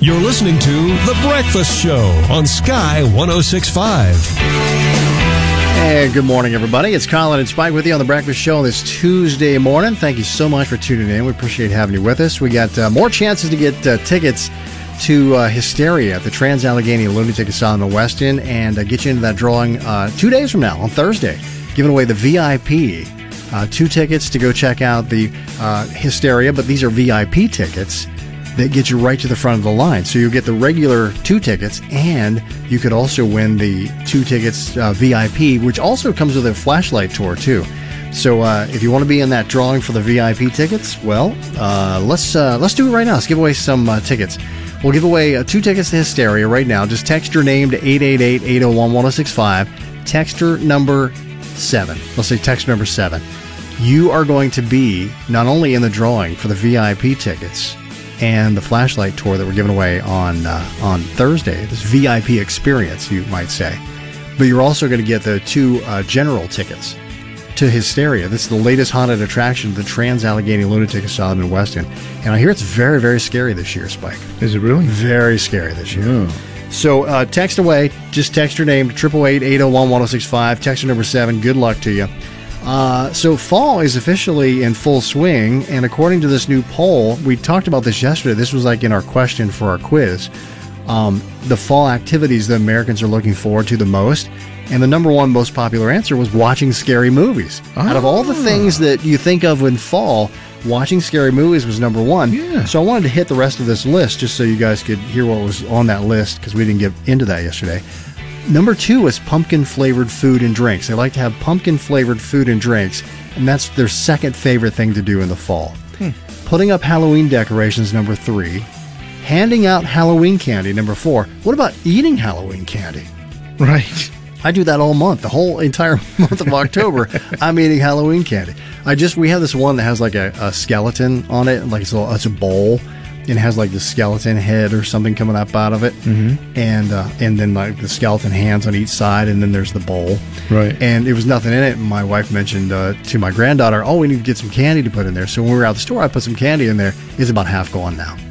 You're listening to The Breakfast Show on Sky 106.5. Hey, good morning, everybody. It's Colin and Spike with you on The Breakfast Show this Tuesday morning. Thank you so much for tuning in. We appreciate having you with us. We got more chances to get tickets to Hysteria at the Trans-Allegheny Lunatic Asylum in Weston and get you into that drawing 2 days from now on Thursday, giving away the VIP. 2 tickets to go check out the Hysteria, but these are VIP tickets that get you right to the front of the line. So you get the regular 2 tickets, and you could also win the 2 tickets VIP, which also comes with a flashlight tour too. So if you want to be in that drawing for the VIP tickets, well, let's do it right now. Let's give away some tickets. We'll give away 2 tickets to Hysteria right now. Just text your name to 888-801-1065. Texter number 7. Let's say text number 7. You are going to be not only in the drawing for the VIP tickets and the flashlight tour that we're giving away on Thursday, this VIP experience, you might say, but you're also going to get the 2 general tickets to Hysteria. This is the latest haunted attraction, the Trans-Allegheny Lunatic Asylum in Weston. And I hear it's very, very scary this year, Spike. Is it really? Very scary this year. Yeah. So text away. Just text your name to 888-801-1065. Text number 7. Good luck to you. So fall is officially in full swing, and according to this new poll, we talked about this yesterday. This was like in our question for our quiz. The fall activities that Americans are looking forward to the most, and the number 1 most popular answer was watching scary movies. Out of all the things that you think of in fall, watching scary movies was number 1. Yeah. So I wanted to hit the rest of this list just so you guys could hear what was on that list, because we didn't get into that yesterday. Number 2 is pumpkin-flavored food and drinks. They like to have pumpkin-flavored food and drinks, and that's their second favorite thing to do in the fall. Putting up Halloween decorations, number 3. Handing out Halloween candy, number 4. What about eating Halloween candy? Right. I do that all month. The whole entire month of October, I'm eating Halloween candy. We have this one that has like a skeleton on it, like it's a bowl. And it has like the skeleton head or something coming up out of it, and then like the skeleton hands on each side, and then there's the bowl. Right. And it was nothing in it. And my wife mentioned to my granddaughter, "Oh, we need to get some candy to put in there." So when we were out the store, I put some candy in there. It's about half gone now.